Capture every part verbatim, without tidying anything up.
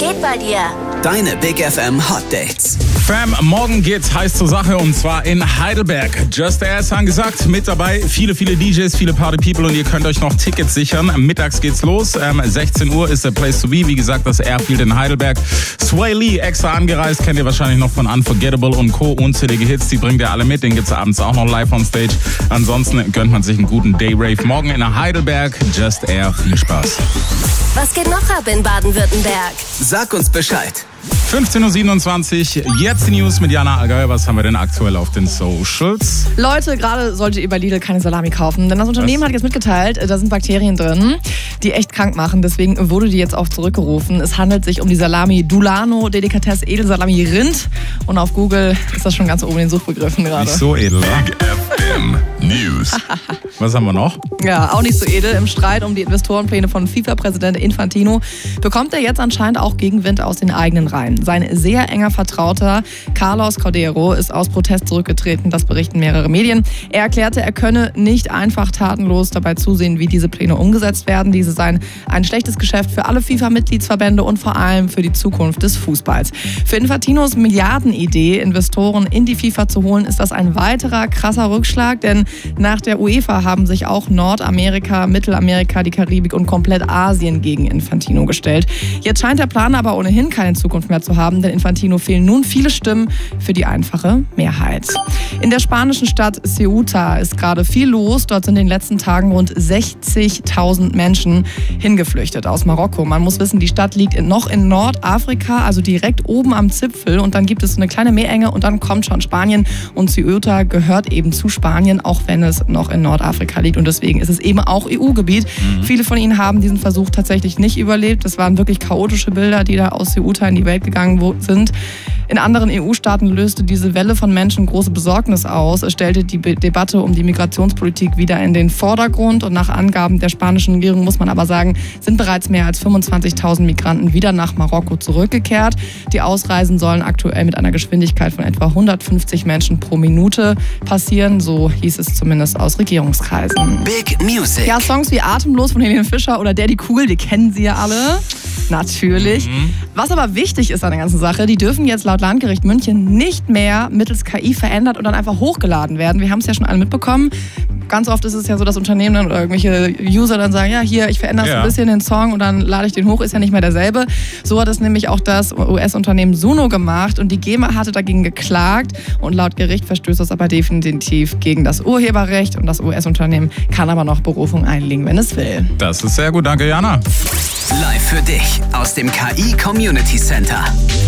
geht bei dir? Deine Big F M Hot Dates. Fam, morgen geht's heiß zur Sache und zwar in Heidelberg. Just Air ist angesagt, mit dabei viele, viele D Js, viele Party People und ihr könnt euch noch Tickets sichern. Mittags geht's los, ähm, sechzehn Uhr ist der Place to be. Wie gesagt, das Airfield in Heidelberg. Sway Lee extra angereist, kennt ihr wahrscheinlich noch von Unforgettable und Co. Unzählige Hits, die bringt ihr alle mit. Den gibt's abends auch noch live on stage. Ansonsten gönnt man sich einen guten Day-Rave. Morgen in Heidelberg, Just Air, viel Spaß. Was geht noch ab in Baden-Württemberg? Sag uns Bescheid. fünfzehn Uhr siebenundzwanzig, jetzt die News mit Jana Allgeier. Was haben wir denn aktuell auf den Socials? Leute, gerade solltet ihr bei Lidl keine Salami kaufen, denn das Unternehmen Was? hat jetzt mitgeteilt, da sind Bakterien drin, die echt krank machen. Deswegen wurde die jetzt auch zurückgerufen. Es handelt sich um die Salami Dulano Delikatesse Edelsalami Rind und auf Google ist das schon ganz oben in den Suchbegriffen gerade. Nicht so edel, wa? Big F M News. Was haben wir noch? Ja, auch nicht so edel. Im Streit um die Investorenpläne von FIFA-Präsident Infantino bekommt er jetzt anscheinend auch Gegenwind aus den eigenen Reihen. Sein sehr enger Vertrauter Carlos Cordeiro ist aus Protest zurückgetreten, das berichten mehrere Medien. Er erklärte, er könne nicht einfach tatenlos dabei zusehen, wie diese Pläne umgesetzt werden. Diese seien ein schlechtes Geschäft für alle FIFA-Mitgliedsverbände und vor allem für die Zukunft des Fußballs. Für Infantinos Milliardenidee, Investoren in die FIFA zu holen, ist das ein weiterer krasser Rückschlag, denn nach der UEFA haben sich auch Nordamerika, Mittelamerika, die Karibik und komplett Asien gegen Infantino gestellt. Jetzt scheint der Plan aber ohnehin keine Zukunft mehr zu haben, denn Infantino fehlen nun viele Stimmen für die einfache Mehrheit. In der spanischen Stadt Ceuta ist gerade viel los. Dort sind in den letzten Tagen rund sechzigtausend Menschen hingeflüchtet aus Marokko. Man muss wissen, die Stadt liegt noch in Nordafrika, also direkt oben am Zipfel und dann gibt es eine kleine Meerenge und dann kommt schon Spanien und Ceuta gehört eben zu Spanien, auch wenn es noch in Nordafrika liegt und deswegen ist es eben auch E U-Gebiet. Mhm. Viele von ihnen haben diesen Versuch tatsächlich nicht überlebt. Das waren wirklich chaotische Bilder, die da aus Ceuta in die Welt gegangen sind. In anderen E U-Staaten löste diese Welle von Menschen große Besorgnis aus. Es stellte die Be- Debatte um die Migrationspolitik wieder in den Vordergrund und nach Angaben der spanischen Regierung, muss man aber sagen, sind bereits mehr als fünfundzwanzigtausend Migranten wieder nach Marokko zurückgekehrt. Die Ausreisen sollen aktuell mit einer Geschwindigkeit von etwa hundertfünfzig Menschen pro Minute passieren, so hieß es zumindest aus Regierungskreisen. Big Music. Ja, Songs wie Atemlos von Helene Fischer oder Daddy Cool, die kennen Sie ja alle. Natürlich. Mhm. Was aber wichtig ist an der ganzen Sache, die dürfen jetzt laut Landgericht München nicht mehr mittels K I verändert und dann einfach hochgeladen werden. Wir haben es ja schon alle mitbekommen. Ganz oft ist es ja so, dass Unternehmen dann oder irgendwelche User dann sagen, ja hier, ich verändere ja. ein bisschen den Song und dann lade ich den hoch, ist ja nicht mehr derselbe. So hat es nämlich auch das U S-Unternehmen Suno gemacht und die GEMA hatte dagegen geklagt und laut Gericht verstößt das aber definitiv gegen das Urheberrecht und das U S-Unternehmen kann aber noch Berufung einlegen, wenn es will. Das ist sehr gut, danke Jana. Live für dich aus dem K I Community Center.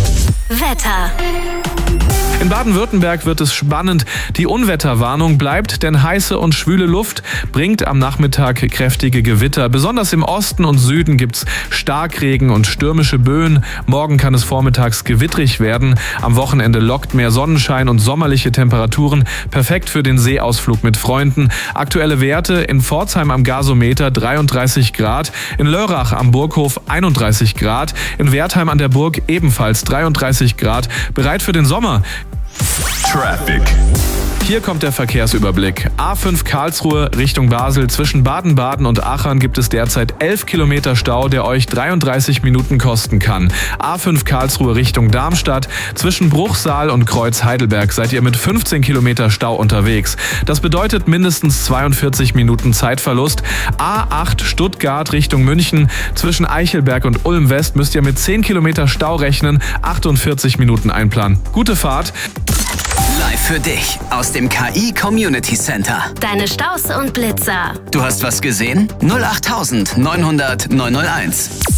Wetter. In Baden-Württemberg wird es spannend. Die Unwetterwarnung bleibt, denn heiße und schwüle Luft bringt am Nachmittag kräftige Gewitter. Besonders im Osten und Süden gibt's Starkregen und stürmische Böen. Morgen kann es vormittags gewittrig werden. Am Wochenende lockt mehr Sonnenschein und sommerliche Temperaturen. Perfekt für den Seeausflug mit Freunden. Aktuelle Werte: in Pforzheim am Gasometer dreiunddreißig Grad, in Lörrach am Burghof einunddreißig Grad, in Wertheim an der Burg ebenfalls dreiunddreißig Grad. Bereit für den Sommer. Traffic. Hier kommt der Verkehrsüberblick. A fünf Karlsruhe Richtung Basel. Zwischen Baden-Baden und Aachen gibt es derzeit elf Kilometer Stau, der euch dreiunddreißig Minuten kosten kann. A fünf Karlsruhe Richtung Darmstadt. Zwischen Bruchsal und Kreuz Heidelberg seid ihr mit fünfzehn Kilometer Stau unterwegs. Das bedeutet mindestens zweiundvierzig Minuten Zeitverlust. A acht Stuttgart Richtung München. Zwischen Eichelberg und Ulm West müsst ihr mit zehn Kilometer Stau rechnen. achtundvierzig Minuten einplanen. Gute Fahrt. Live für dich aus dem K I Community Center. Deine Staus und Blitzer. Du hast was gesehen? null acht neunhundert neunhunderт neunhunderteins.